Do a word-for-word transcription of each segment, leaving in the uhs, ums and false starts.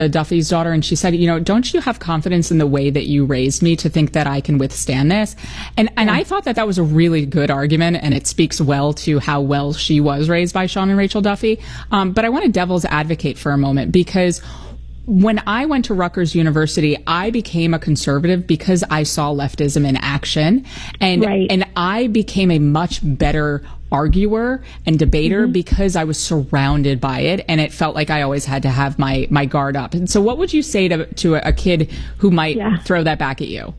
Duffy's daughter, and she said, you know, don't you have confidence in the way that you raised me to think that I can withstand this? And and yeah. I thought that that was a really good argument, and it speaks well to how well she was raised by Sean and Rachel Duffy. Um, but I want to devil's advocate for a moment, because when I went to Rutgers University, I became a conservative because I saw leftism in action, and right. and I became a much better arguer and debater mm-hmm. because I was surrounded by it, and it felt like I always had to have my my guard up. And so what would you say to to a kid who might yeah. throw that back at you?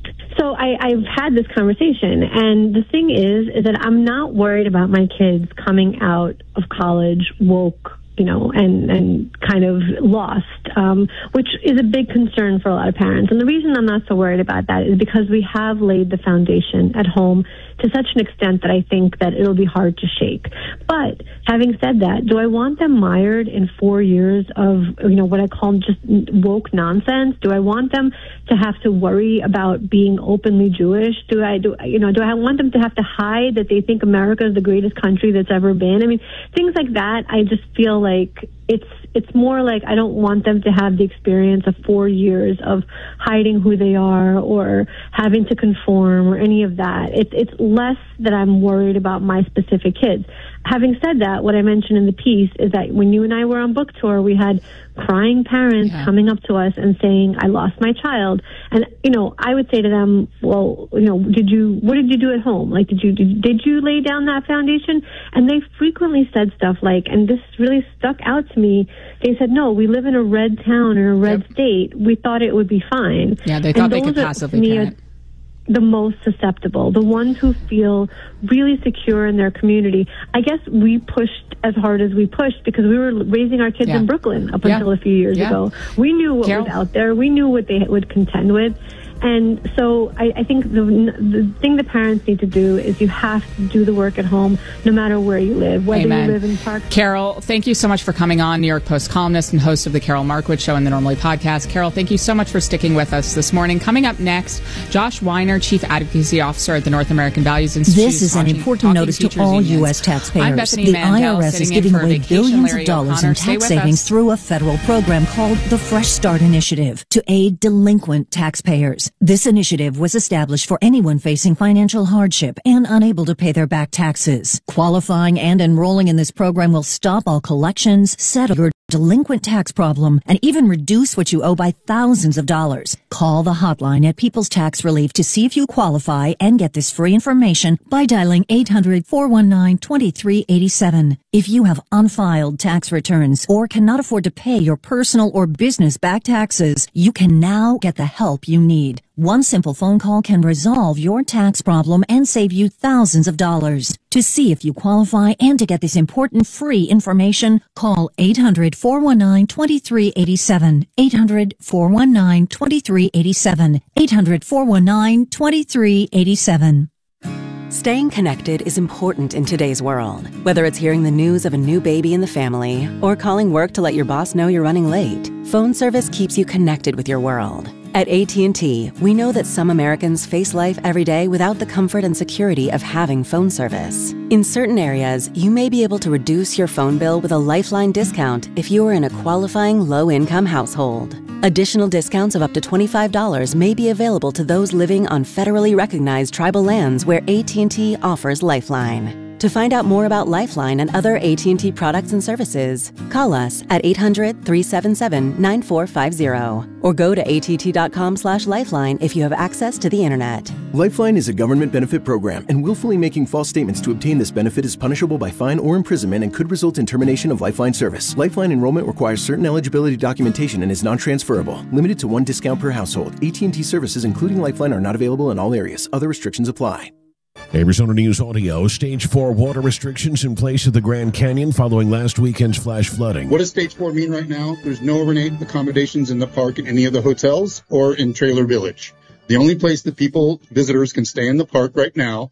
So I, I've had this conversation, and the thing is, is that I'm not worried about my kids coming out of college woke, you know, and, and kind of lost, um, which is a big concern for a lot of parents. And the reason I'm not so worried about that is because we have laid the foundation at home to such an extent that I think that it'll be hard to shake. But having said that, do I want them mired in four years of, you know, what I call just woke nonsense? Do I want them to have to worry about being openly Jewish? Do I, do you know, do I want them to have to hide that they think America is the greatest country that's ever been? I mean, things like that, I just feel like it's it's more like I don't want them to have the experience of four years of hiding who they are or having to conform or any of that. It's it's less that I'm worried about my specific kids. Having said that, what I mentioned in the piece is that when you and I were on book tour, we had crying parents yeah. coming up to us and saying, I lost my child. And, you know, I would say to them, well, you know, did you, what did you do at home? Like, did you, did, did you lay down that foundation? And they frequently said stuff like, and this really stuck out to me, they said, no, we live in a red town or a red yep. state. We thought it would be fine. Yeah, they thought they could passively parent. The most susceptible, the ones who feel really secure in their community. I guess we pushed as hard as we pushed because we were raising our kids yeah. in Brooklyn up yeah. until a few years yeah. ago. We knew what Carol? was out there. We knew what they would contend with. And so I, I think the, the thing the parents need to do is you have to do the work at home, no matter where you live, whether Amen. you live in Park. Carol, thank you so much for coming on, New York Post columnist and host of the Carol Markowitz Show and the Normally podcast. Carol, thank you so much for sticking with us this morning. Coming up next, Josh Weiner, Chief Advocacy Officer at the North American Values Institute. This is talking, an important notice to all unions. U S taxpayers. I'm Bethany the Mandel, I R S is sitting in giving for away vacation billions Larry of dollars O'Connor. in Stay tax with savings us. through a federal program called the Fresh Start Initiative to aid delinquent taxpayers. This initiative was established for anyone facing financial hardship and unable to pay their back taxes. Qualifying and enrolling in this program will stop all collections, settle your delinquent tax problem, and even reduce what you owe by thousands of dollars. Call the hotline at People's Tax Relief to see if you qualify and get this free information by dialing eight hundred, four one nine, two three eight seven. If you have unfiled tax returns or cannot afford to pay your personal or business back taxes, you can now get the help you need. One simple phone call can resolve your tax problem and save you thousands of dollars. To see if you qualify and to get this important free information, call eight hundred, four one nine, two three eight seven. eight hundred, four one nine, two three eight seven. eight hundred, four one nine, two three eight seven. Staying connected is important in today's world. Whether it's hearing the news of a new baby in the family or calling work to let your boss know you're running late, phone service keeps you connected with your world. At A T and T, we know that some Americans face life every day without the comfort and security of having phone service. In certain areas, you may be able to reduce your phone bill with a Lifeline discount if you are in a qualifying low-income household. Additional discounts of up to twenty-five dollars may be available to those living on federally recognized tribal lands where A T and T offers Lifeline. To find out more about Lifeline and other A T and T products and services, call us at eight hundred, three seven seven, nine four five zero or go to A T T dot com slash lifeline if you have access to the internet. Lifeline is a government benefit program, and willfully making false statements to obtain this benefit is punishable by fine or imprisonment and could result in termination of Lifeline service. Lifeline enrollment requires certain eligibility documentation and is non-transferable. Limited to one discount per household. A T and T services, including Lifeline, are not available in all areas. Other restrictions apply. Arizona News Audio. Stage four water restrictions in place at the Grand Canyon following last weekend's flash flooding. What does stage four mean right now? There's no overnight accommodations in the park in any of the hotels or in Trailer Village. The only place that people, visitors, can stay in the park right now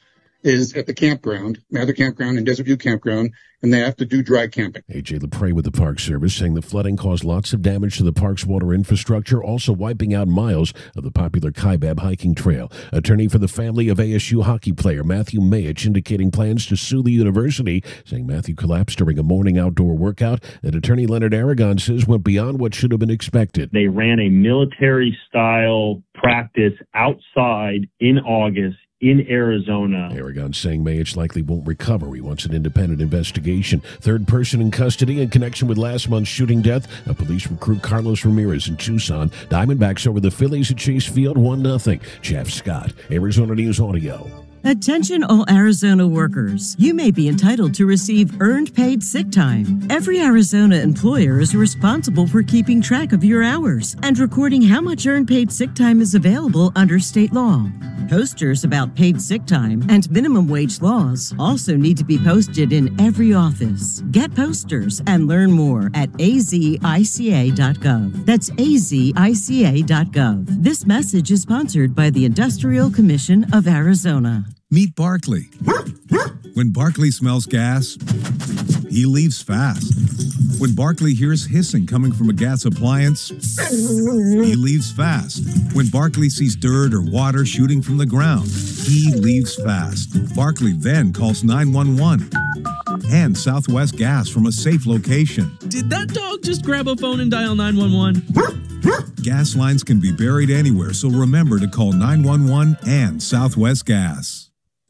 is at the campground, Mather Campground and Desert View Campground, and they have to do dry camping. A J LaPrey with the Park Service saying the flooding caused lots of damage to the park's water infrastructure, also wiping out miles of the popular Kaibab hiking trail. Attorney for the family of A S U hockey player Matthew Mayich indicating plans to sue the university, saying Matthew collapsed during a morning outdoor workout that attorney Leonard Aragon says went beyond what should have been expected. They ran a military-style practice outside in August in Arizona. Aragon saying Mayich likely won't recover. He wants an independent investigation. Third person in custody in connection with last month's shooting death of police recruit Carlos Ramirez in Tucson. Diamondbacks over the Phillies at Chase Field, one nothing. Jeff Scott, Arizona News Audio. Attention all Arizona workers. You may be entitled to receive earned paid sick time. Every Arizona employer is responsible for keeping track of your hours and recording how much earned paid sick time is available under state law. Posters about paid sick time and minimum wage laws also need to be posted in every office. Get posters and learn more at a z i c a dot gov. That's a z i c a dot gov. This message is sponsored by the Industrial Commission of Arizona. Meet Barkley. When Barkley smells gas, he leaves fast. When Barkley hears hissing coming from a gas appliance, he leaves fast. When Barkley sees dirt or water shooting from the ground, he leaves fast. Barkley then calls nine one one and Southwest Gas from a safe location. Did that dog just grab a phone and dial nine one one? Gas lines can be buried anywhere, so remember to call nine one one and Southwest Gas.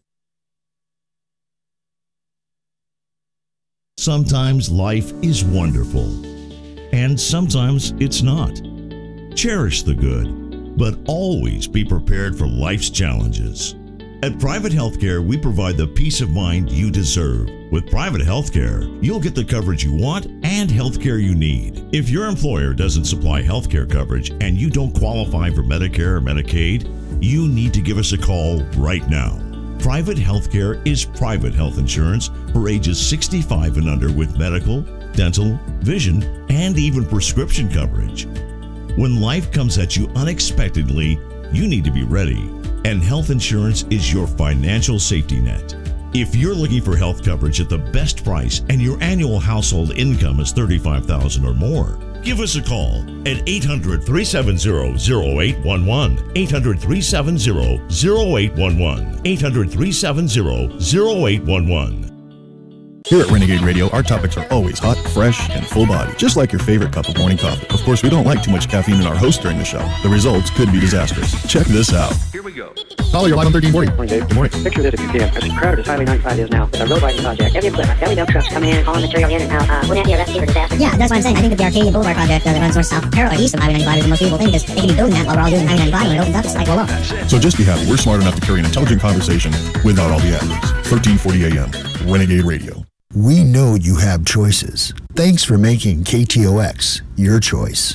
Sometimes life is wonderful, and sometimes it's not. Cherish the good, but always be prepared for life's challenges. At Private Healthcare, we provide the peace of mind you deserve. With Private Healthcare, you'll get the coverage you want and healthcare you need. If your employer doesn't supply healthcare coverage and you don't qualify for Medicare or Medicaid, you need to give us a call right now. Private Healthcare is private health insurance for ages sixty-five and under with medical, dental, vision, and even prescription coverage. When life comes at you unexpectedly, you need to be ready, and health insurance is your financial safety net. If you're looking for health coverage at the best price and your annual household income is thirty-five thousand dollars or more, give us a call at eight hundred, three seven zero, zero eight one one, eight hundred, three seven zero, zero eight one one, eight hundred, three seven zero, zero eight one one. Here at Renegade Radio, our topics are always hot, fresh, and full body, just like your favorite cup of morning coffee. Of course, we don't like too much caffeine in our host during the show. The results could be disastrous. Check this out. Here we go. Caller, you're live on thirteen forty. Good morning, Dave. Good morning. Picture this if you can. As crowded as Highway ninety-five is now, it's a road widening project. Every equipment, every dump trucks coming in, hauling material in and out. Uh, wouldn't that be a recipe for disaster? Yeah, that's what I'm saying. I think that the Arcadia Boulevard project uh, that runs north south parallel east of Highway ninety-five is the most feasible thing because they can be building that while we're all using Highway ninety-five. When it opens up, it's like, well, look. So just be happy. We're smart enough to carry an intelligent conversation without all the additives. thirteen forty a.m. Renegade Radio. We know you have choices. Thanks for making K T O X your choice.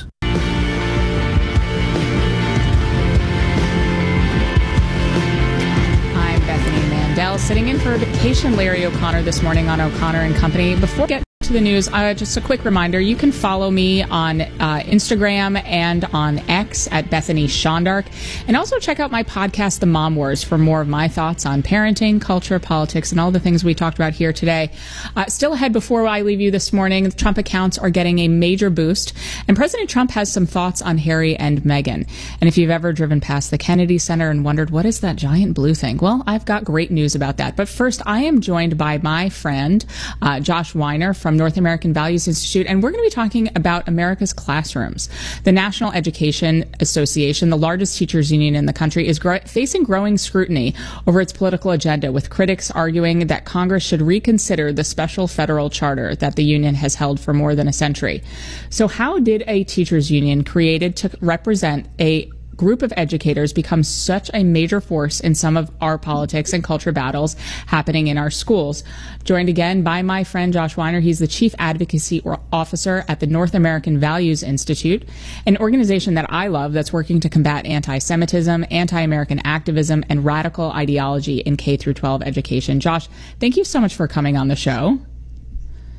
I'm Bethany Mandel, sitting in for vacation Larry O'Connor this morning on O'Connor and Company. Before we get to the news, uh, just a quick reminder, you can follow me on uh, Instagram and on X at Bethany Shondark, and also check out my podcast, The Mom Wars, for more of my thoughts on parenting, culture, politics, and all the things we talked about here today. Uh, still ahead before I leave you this morning, the Trump accounts are getting a major boost, and President Trump has some thoughts on Harry and Meghan. And if you've ever driven past the Kennedy Center and wondered, what is that giant blue thing? Well, I've got great news about that. But first, I am joined by my friend, uh, Josh Weiner from North American Values Institute, and we're going to be talking about America's classrooms. The National Education Association, the largest teachers union in the country, is gro- facing growing scrutiny over its political agenda, with critics arguing that Congress should reconsider the special federal charter that the union has held for more than a century. So how did a teachers union created to represent a group of educators become such a major force in some of our politics and culture battles happening in our schools? Joined again by my friend Josh Weiner. He's the Chief Advocacy Officer at the North American Values Institute, an organization that I love that's working to combat anti-Semitism, anti-American activism, and radical ideology in K through twelve education. Josh, thank you so much for coming on the show.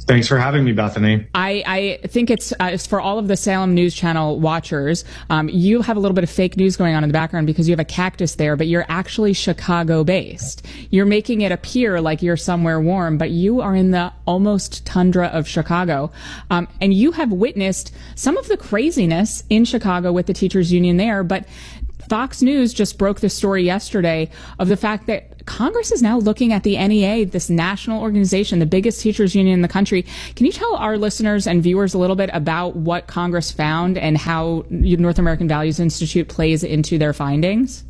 Thanks for having me, Bethany. I, I think it's, uh, it's for all of the Salem News Channel watchers. Um, you have a little bit of fake news going on in the background because you have a cactus there, but you're actually Chicago-based. You're making it appear like you're somewhere warm, but you are in the almost tundra of Chicago. Um, and you have witnessed some of the craziness in Chicago with the teachers union there, but Fox News just broke the story yesterday of the fact that Congress is now looking at the N E A, this national organization, the biggest teachers union in the country. Can you tell our listeners and viewers a little bit about what Congress found and how North American Values Institute plays into their findings?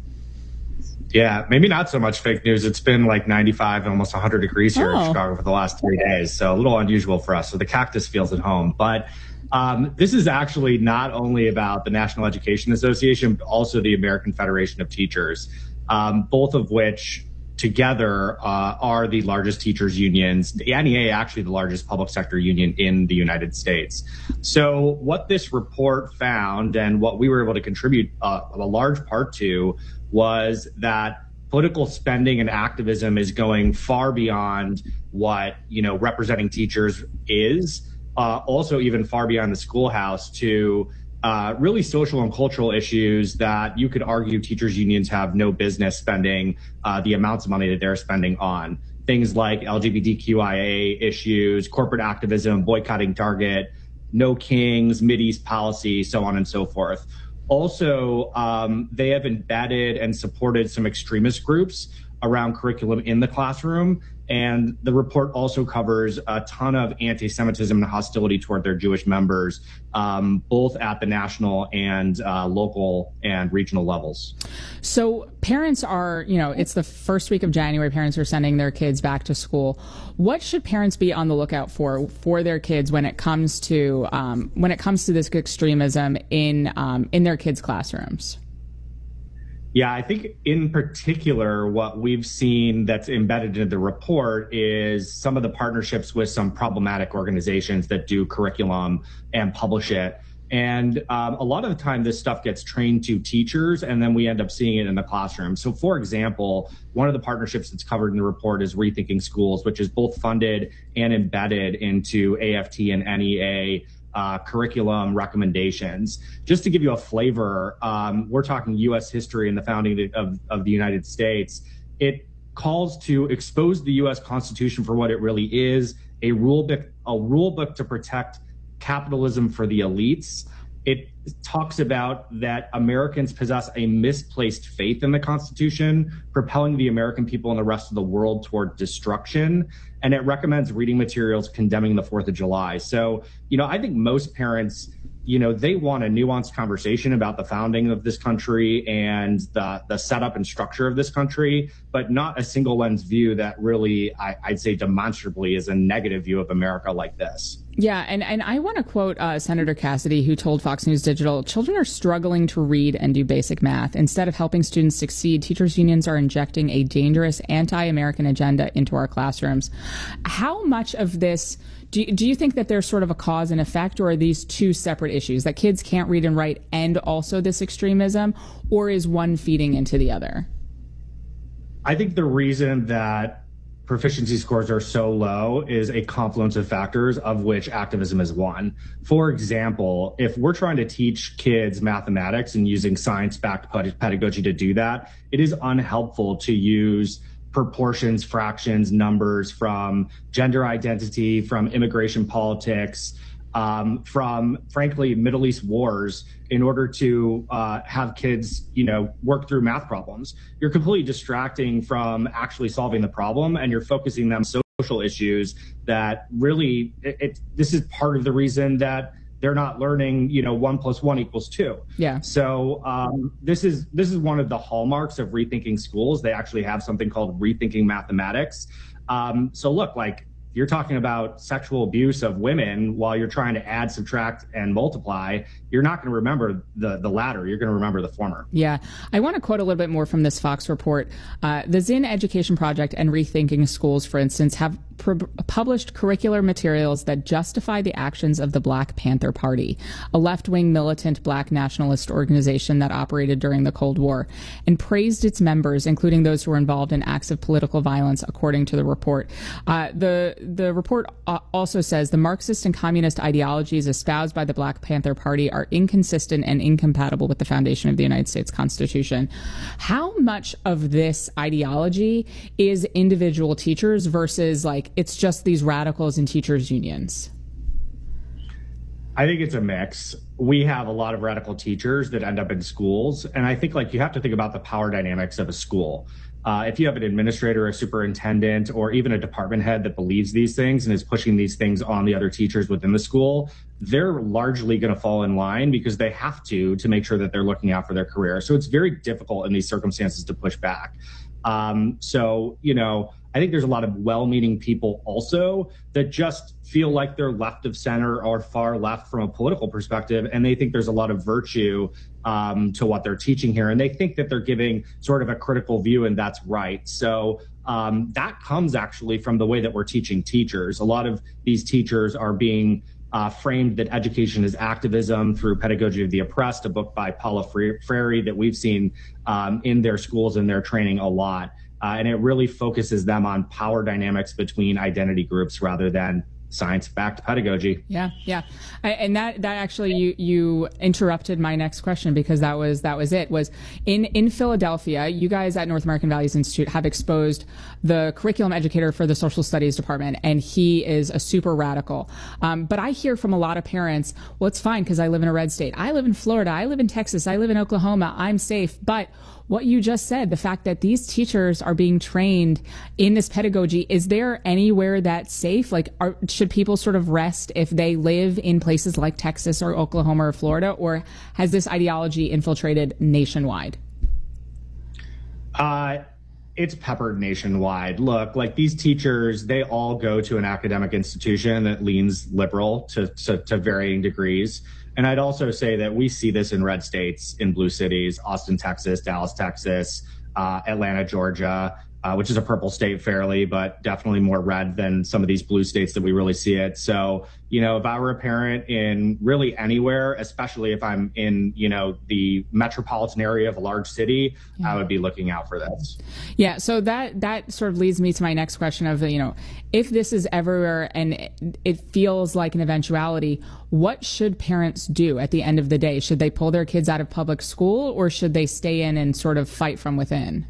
Yeah, maybe not so much fake news. It's been like ninety-five, almost one hundred degrees here Oh. in Chicago for the last three days. So a little unusual for us. So the cactus feels at home. But um, this is actually not only about the National Education Association, but also the American Federation of Teachers, um, both of which together uh, are the largest teachers unions. The N E A actually the largest public sector union in the United States. So what this report found and what we were able to contribute uh, a large part to was that political spending and activism is going far beyond what, you know, representing teachers is, uh, also even far beyond the schoolhouse to uh, really social and cultural issues that you could argue teachers unions have no business spending uh, the amounts of money that they're spending on. Things like L G B T Q I A issues, corporate activism, boycotting Target, no kings, Mideast policy, so on and so forth. Also, um, they have embedded and supported some extremist groups around curriculum in the classroom. And the report also covers a ton of anti-Semitism and hostility toward their Jewish members, um, both at the national and uh, local and regional levels. So parents are, you know, it's the first week of January. Parents are sending their kids back to school. What should parents be on the lookout for for their kids when it comes to um, when it comes to this extremism in um, in their kids' classrooms? Yeah, I think in particular, what we've seen that's embedded in the report is some of the partnerships with some problematic organizations that do curriculum and publish it. And um, a lot of the time, this stuff gets trained to teachers, and then we end up seeing it in the classroom. So, for example, one of the partnerships that's covered in the report is Rethinking Schools, which is both funded and embedded into A F T and N E A Uh, curriculum recommendations. Just to give you a flavor, um, we're talking U S history and the founding of, of the United States. It calls to expose the U S Constitution for what it really is, a rule book, a rule book to protect capitalism for the elites. It talks about that Americans possess a misplaced faith in the Constitution, propelling the American people and the rest of the world toward destruction. And it recommends reading materials condemning the fourth of July. So, you know, I think most parents, you know, they want a nuanced conversation about the founding of this country and the, the setup and structure of this country, but not a single lens view that really, I, I'd say demonstrably is a negative view of America like this. Yeah, and, and I want to quote uh, Senator Cassidy, who told Fox News Digital, children are struggling to read and do basic math. Instead of helping students succeed, teachers' unions are injecting a dangerous anti-American agenda into our classrooms. How much of this, do, do you think that there's sort of a cause and effect, or are these two separate issues, that kids can't read and write and also this extremism, or is one feeding into the other? I think the reason that proficiency scores are so low is a confluence of factors, of which activism is one. For example, if we're trying to teach kids mathematics and using science-backed pedagogy to do that, it is unhelpful to use proportions, fractions, numbers from gender identity, from immigration politics, um, from, frankly, Middle East wars in order to uh, have kids, you know, work through math problems. You're completely distracting from actually solving the problem, and you're focusing them on social issues that really, it, it, this is part of the reason that they're not learning, you know, one plus one equals two. Yeah. So um, this is this is one of the hallmarks of Rethinking Schools. They actually have something called Rethinking Mathematics. Um, so look, like, you're talking about sexual abuse of women while you're trying to add, subtract, and multiply. You're not going to remember the, the latter. You're going to remember the former. Yeah. I want to quote a little bit more from this Fox report. Uh, the Zinn Education Project and Rethinking Schools, for instance, have pr- published curricular materials that justify the actions of the Black Panther Party, a left-wing militant black nationalist organization that operated during the Cold War, and praised its members, including those who were involved in acts of political violence, according to the report. Uh, the the report also says the Marxist and communist ideologies espoused by the Black Panther Party are inconsistent and incompatible with the foundation of the United States Constitution. How much of this ideology is individual teachers versus like it's just these radicals and teachers unions? I think it's a mix. We have a lot of radical teachers that end up in schools. And I think like you have to think about the power dynamics of a school. Uh, if you have an administrator, a superintendent, or even a department head that believes these things and is pushing these things on the other teachers within the school, they're largely going to fall in line because they have to, to make sure that they're looking out for their career. So it's very difficult in these circumstances to push back. Um, so, you know, I think there's a lot of well-meaning people also that just feel like they're left of center or far left from a political perspective, and they think there's a lot of virtue um, to what they're teaching here, and they think that they're giving sort of a critical view, and that's right. So um, that comes actually from the way that we're teaching teachers. A lot of these teachers are being uh, framed that education is activism through Pedagogy of the Oppressed, a book by Paula Freire that we've seen um, in their schools and their training a lot. Uh, and it really focuses them on power dynamics between identity groups rather than science-backed pedagogy. Yeah, yeah, I, and that that actually you you interrupted my next question because that was that was it. Was in in Philadelphia, you guys at North American Values Institute have exposed the curriculum educator for the social studies department, and he is a super radical. Um, but I hear from a lot of parents, well, it's fine because I live in a red state. I live in Florida. I live in Texas. I live in Oklahoma. I'm safe, but what you just said, the fact that these teachers are being trained in this pedagogy, is there anywhere that's safe? Like, are, should people sort of rest if they live in places like Texas or Oklahoma or Florida, or has this ideology infiltrated nationwide? Uh, it's peppered nationwide. Look, like these teachers, they all go to an academic institution that leans liberal to, to, to varying degrees. And I'd also say that we see this in red states, in blue cities, Austin, Texas, Dallas, Texas, uh, Atlanta, Georgia, uh, which is a purple state fairly, but definitely more red than some of these blue states that we really see it. So, you know, if I were a parent in really anywhere, especially if I'm in, you know, the metropolitan area of a large city, yeah. I would be looking out for this. Yeah. So that, that sort of leads me to my next question of, you know, if this is everywhere and it feels like an eventuality, what should parents do at the end of the day? Should they pull their kids out of public school, or should they stay in and sort of fight from within?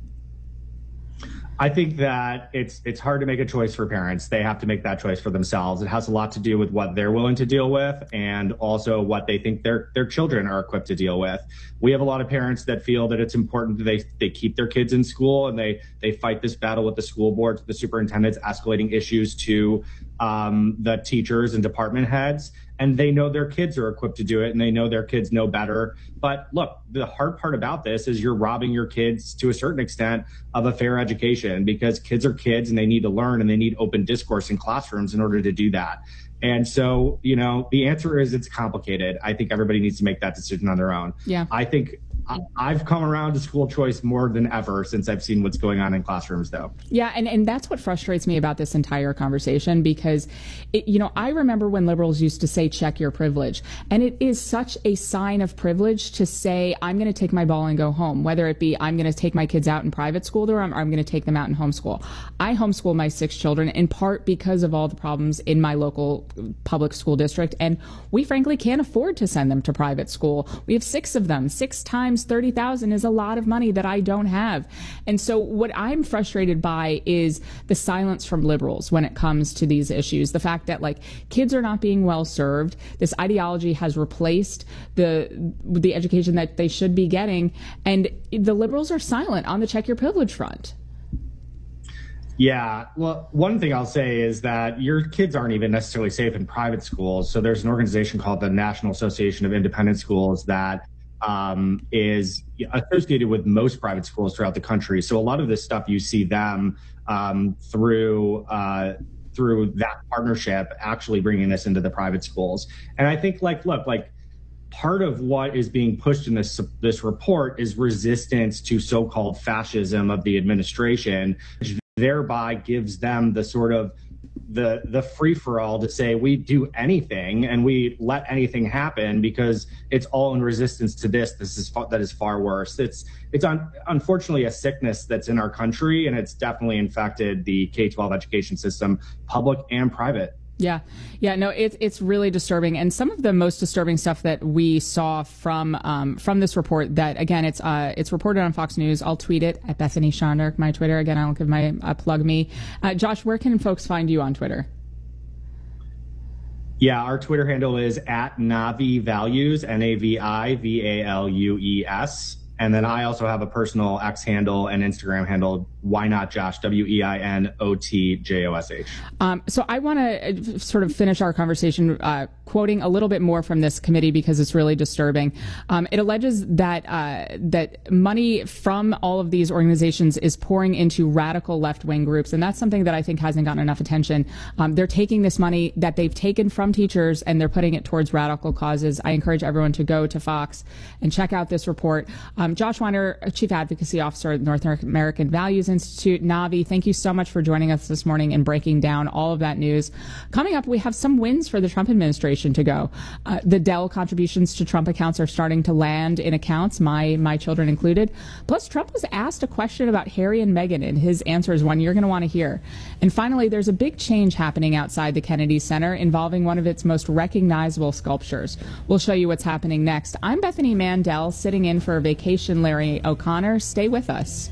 I think that it's it's hard to make a choice for parents. They have to make that choice for themselves. It has a lot to do with what they're willing to deal with and also what they think their their children are equipped to deal with. We have a lot of parents that feel that it's important that they they keep their kids in school, and they they fight this battle with the school boards, the superintendents, escalating issues to um, the teachers and department heads. And they know their kids are equipped to do it, and they know their kids know better. But look, the hard part about this is you're robbing your kids to a certain extent of a fair education, because kids are kids and they need to learn, and they need open discourse in classrooms in order to do that. And so, you know, the answer is it's complicated. I think everybody needs to make that decision on their own. Yeah. I think I've come around to school choice more than ever since I've seen what's going on in classrooms, though. Yeah, and, and that's what frustrates me about this entire conversation, because, it, you know, I remember when liberals used to say, check your privilege. And it is such a sign of privilege to say, I'm going to take my ball and go home, whether it be I'm going to take my kids out in private school or I'm, I'm going to take them out in homeschool. I homeschool my six children in part because of all the problems in my local public school district. And we frankly can't afford to send them to private school. We have six of them, six times thirty thousand is a lot of money that I don't have. And so what I'm frustrated by is the silence from liberals when it comes to these issues. The fact that like kids are not being well served. This ideology has replaced the the education that they should be getting. And the liberals are silent on the check your privilege front. Yeah, well, one thing I'll say is that your kids aren't even necessarily safe in private schools. So there's an organization called the National Association of Independent Schools that um, is associated with most private schools throughout the country. So a lot of this stuff, you see them um, through uh, through that partnership actually bringing this into the private schools. And I think, like, look, like part of what is being pushed in this this report is resistance to so-called fascism of the administration, which thereby gives them the sort of the the free for all to say we do anything and we let anything happen because it's all in resistance to this. This is that is far worse. It's it's un, unfortunately a sickness that's in our country, and it's definitely infected the K twelve education system, public and private. Yeah. Yeah. No, it's it's really disturbing. And some of the most disturbing stuff that we saw from um, from this report that, again, it's uh, it's reported on Fox News. I'll tweet it at Bethany Schonderk, my Twitter. Again, I'll give my uh, plug me. Uh, Josh, where can folks find you on Twitter? Yeah, our Twitter handle is at Navi Values, N A V I V A L U E S. And then I also have a personal X handle and Instagram handle, Why Not Josh, W E I N O T J O S H. Um, so I want to sort of finish our conversation uh, quoting a little bit more from this committee because it's really disturbing. Um, it alleges that uh, that money from all of these organizations is pouring into radical left-wing groups, and that's something that I think hasn't gotten enough attention. Um, they're taking this money that they've taken from teachers and they're putting it towards radical causes. I encourage everyone to go to Fox and check out this report. Um, Josh Weiner, Chief Advocacy Officer at the North American Values Institute. Navi, thank you so much for joining us this morning and breaking down all of that news. Coming up, we have some wins for the Trump administration to go. Uh, the Dell contributions to Trump accounts are starting to land in accounts, my my children included. Plus, Trump was asked a question about Harry and Meghan, and his answer is one you're going to want to hear. And finally, there's a big change happening outside the Kennedy Center involving one of its most recognizable sculptures. We'll show you what's happening next. I'm Bethany Mandel, sitting in for Vacation Larry O'Connor. Stay with us.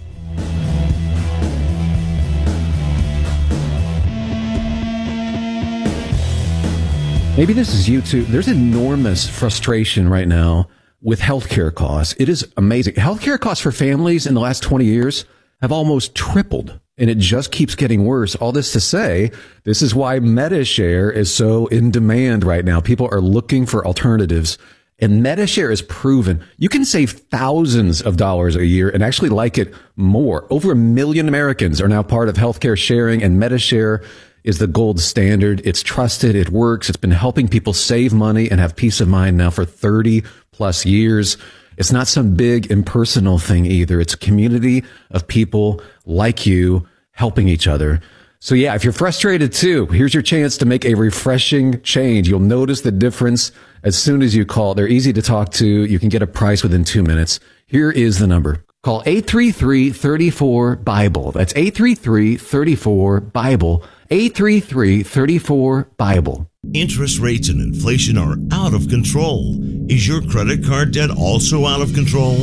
Maybe this is you too. There's enormous frustration right now with healthcare costs. It is amazing. Healthcare costs for families in the last twenty years have almost tripled, and it just keeps getting worse. All this to say, this is why MediShare is so in demand right now. People are looking for alternatives. And MediShare is proven you can save thousands of dollars a year and actually like it more. Over a million Americans are now part of healthcare sharing, and MediShare is the gold standard. It's trusted. It works. It's been helping people save money and have peace of mind now for thirty plus years. It's not some big impersonal thing either. It's a community of people like you helping each other. So yeah, if you're frustrated too, here's your chance to make a refreshing change. You'll notice the difference as soon as you call. They're easy to talk to. You can get a price within two minutes. Here is the number. Call eight three three, three four, BIBLE. That's eight three three, three four, BIBLE. eight three three, three four, BIBLE. Interest rates and inflation are out of control. Is your credit card debt also out of control?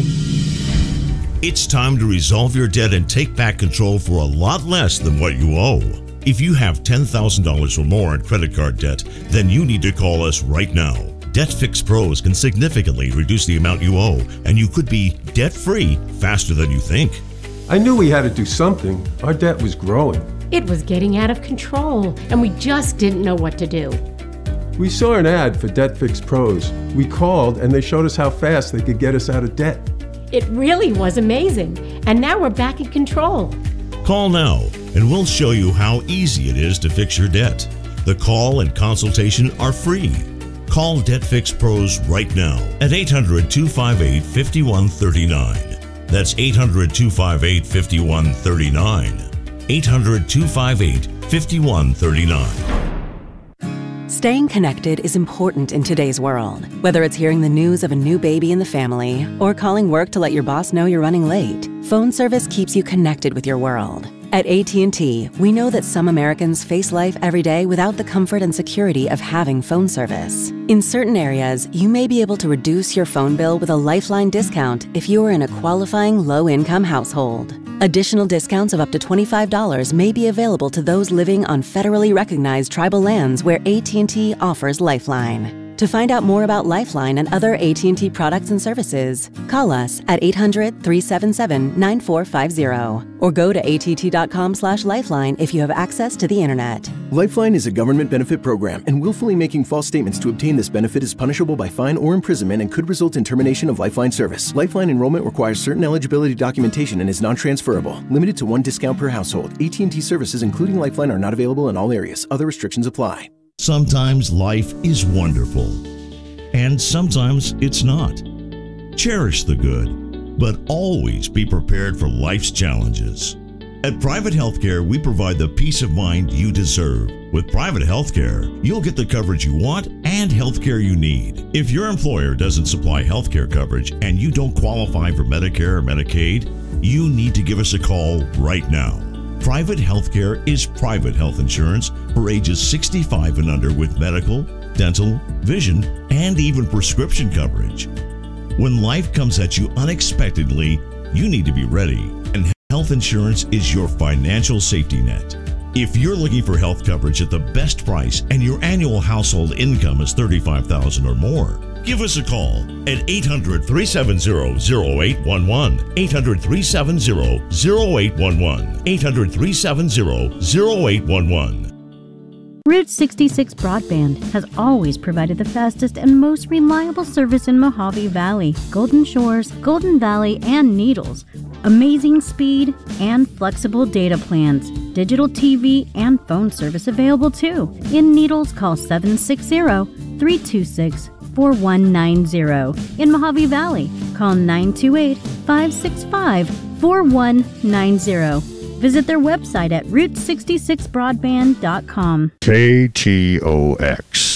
It's time to resolve your debt and take back control for a lot less than what you owe. If you have ten thousand dollars or more in credit card debt, then you need to call us right now. DebtFix Pros can significantly reduce the amount you owe, and you could be debt-free faster than you think. I knew we had to do something. Our debt was growing. It was getting out of control, and we just didn't know what to do. We saw an ad for DebtFix Pros. We called, and they showed us how fast they could get us out of debt. It really was amazing, and now we're back in control. Call now, and we'll show you how easy it is to fix your debt. The call and consultation are free. Call DebtFix Pros right now at eight hundred, two five eight, five one three nine. That's eight hundred, two five eight, five one three nine. eight hundred, two five eight, five one three nine. Staying connected is important in today's world. Whether it's hearing the news of a new baby in the family or calling work to let your boss know you're running late, phone service keeps you connected with your world. At A T and T, we know that some Americans face life every day without the comfort and security of having phone service. In certain areas, you may be able to reduce your phone bill with a Lifeline discount if you are in a qualifying low-income household. Additional discounts of up to twenty-five dollars may be available to those living on federally recognized tribal lands where A T and T offers Lifeline. To find out more about Lifeline and other A T and T products and services, call us at eight hundred, three seven seven, nine four five zero or go to A T T dot com slash lifeline if you have access to the internet. Lifeline is a government benefit program, and willfully making false statements to obtain this benefit is punishable by fine or imprisonment and could result in termination of Lifeline service. Lifeline enrollment requires certain eligibility documentation and is non-transferable. Limited to one discount per household. A T and T services, including Lifeline, are not available in all areas. Other restrictions apply. Sometimes life is wonderful, and sometimes it's not. Cherish the good, but always be prepared for life's challenges. At Private Healthcare, we provide the peace of mind you deserve. With Private Healthcare, you'll get the coverage you want and healthcare you need. If your employer doesn't supply healthcare coverage and you don't qualify for Medicare or Medicaid, you need to give us a call right now. Private Healthcare is private health insurance for ages sixty-five and under with medical, dental, vision, and even prescription coverage. When life comes at you unexpectedly, you need to be ready, and health insurance is your financial safety net. If you're looking for health coverage at the best price and your annual household income is thirty-five thousand dollars or more, give us a call at eight hundred, three seven zero, zero eight one one, eight hundred, three seven zero, zero eight one one, eight hundred, three seven zero, zero eight one one. Route sixty-six Broadband has always provided the fastest and most reliable service in Mojave Valley, Golden Shores, Golden Valley, and Needles. Amazing speed and flexible data plans. Digital T V and phone service available too. In Needles, call seven six zero, three two six, four one nine zero. In Mojave Valley, call nine two eight, five six five, four one nine zero. Visit their website at route sixty-six broadband dot com. K T O X.